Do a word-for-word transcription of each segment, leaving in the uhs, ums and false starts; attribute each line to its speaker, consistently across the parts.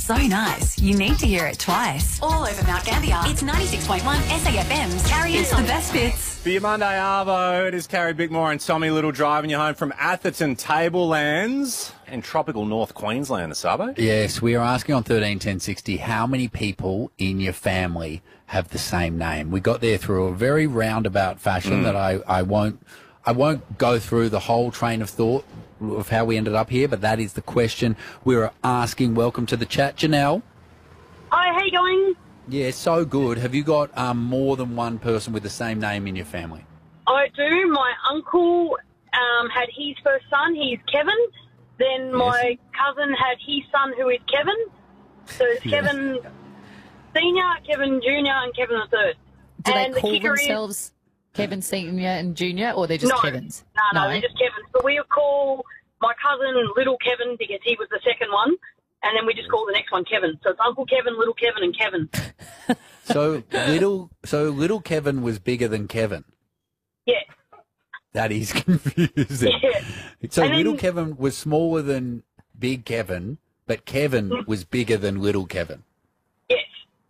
Speaker 1: so nice, you need to hear it twice. All over Mount Gambier. It's ninety-six point one S A F M's Carrie and Tommy. The best bits.
Speaker 2: For your Monday Arvo, it is Carrie Bickmore and Tommy Little driving you home from Atherton Tablelands in tropical North Queensland, the suburb.
Speaker 3: Yes, we are asking on thirteen ten sixty how many people in your family have the same name. We got there through a very roundabout fashion mm. that I, I won't I won't go through the whole train of thought of how we ended up here, but that is the question we were asking. Welcome to the chat, Janelle.
Speaker 4: Hi, how you going?
Speaker 3: Yeah, so good. Have you got um, more than one person with the same name in your family?
Speaker 4: I do. My uncle um, had his first son. He's Kevin. Then yes. my cousin had his son, who is Kevin. So it's yes. Kevin Senior, Kevin Junior, and Kevin the Third.
Speaker 5: Do
Speaker 4: and
Speaker 5: they call
Speaker 4: the
Speaker 5: themselves
Speaker 4: is,
Speaker 5: Kevin Senior and Junior, or they're just
Speaker 4: no,
Speaker 5: Kevins?
Speaker 4: No, no, no, they're just Kevins. But we call my cousin Little Kevin because he was the second one. And then we just call the next one Kevin. So it's Uncle Kevin, Little Kevin, and Kevin.
Speaker 3: so little, so little Kevin was bigger than Kevin.
Speaker 4: Yeah.
Speaker 3: That is confusing.
Speaker 4: Yeah.
Speaker 3: So
Speaker 4: and
Speaker 3: little
Speaker 4: then,
Speaker 3: Kevin was smaller than big Kevin, but Kevin was bigger than little Kevin.
Speaker 4: Yes.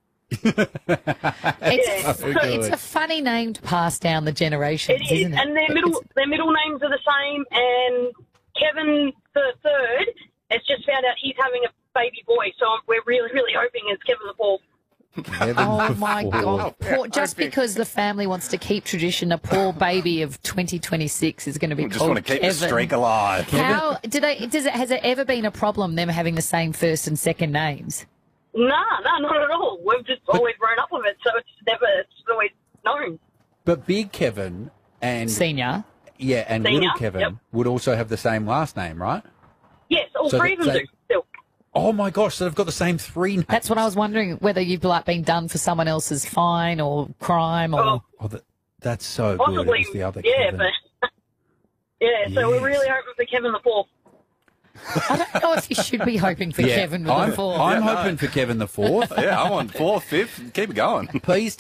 Speaker 5: it's,
Speaker 3: so
Speaker 5: it's a funny name to pass down the generations,
Speaker 4: it is.
Speaker 5: isn't it?
Speaker 4: And their middle, their middle names are the same. And Kevin the Third has just found out he's having a baby boy, so we're really, really hoping it's Kevin the Fourth.
Speaker 3: Kevin
Speaker 5: oh,
Speaker 3: the
Speaker 5: my
Speaker 3: Fourth.
Speaker 5: God. Poor, just because the family wants to keep tradition, a poor baby of twenty twenty-six is going to be
Speaker 2: we just
Speaker 5: called
Speaker 2: want to keep
Speaker 5: Kevin.
Speaker 2: the streak alive.
Speaker 5: How, do they, does it, has it ever been a problem, them having the same first and second names?
Speaker 4: No, no, not at all. We've just
Speaker 3: but,
Speaker 4: always grown up with it, so it's never, it's always known.
Speaker 3: But big Kevin and...
Speaker 5: Senior.
Speaker 3: Yeah, and
Speaker 4: Senior,
Speaker 3: little Kevin
Speaker 4: yep.
Speaker 3: would also have the same last name, right?
Speaker 4: Yes, all
Speaker 3: so
Speaker 4: three of them
Speaker 3: they,
Speaker 4: do still.
Speaker 3: Oh, my gosh, so they've got the same three names.
Speaker 5: That's what I was wondering, whether you've like been done for someone else's fine or crime or...
Speaker 4: Oh,
Speaker 3: oh the, that's so
Speaker 4: possibly,
Speaker 3: good. It was the other
Speaker 4: yeah,
Speaker 3: Kevin.
Speaker 4: But, yeah, so
Speaker 3: yes.
Speaker 4: we're really hoping for Kevin the Fourth.
Speaker 5: I don't know if you should be hoping for
Speaker 3: yeah,
Speaker 5: Kevin the
Speaker 3: I'm,
Speaker 5: Fourth.
Speaker 3: I'm
Speaker 2: yeah,
Speaker 3: hoping
Speaker 2: no.
Speaker 3: for Kevin the Fourth.
Speaker 2: Yeah, I'm on fourth, fifth. Keep it going.
Speaker 3: Please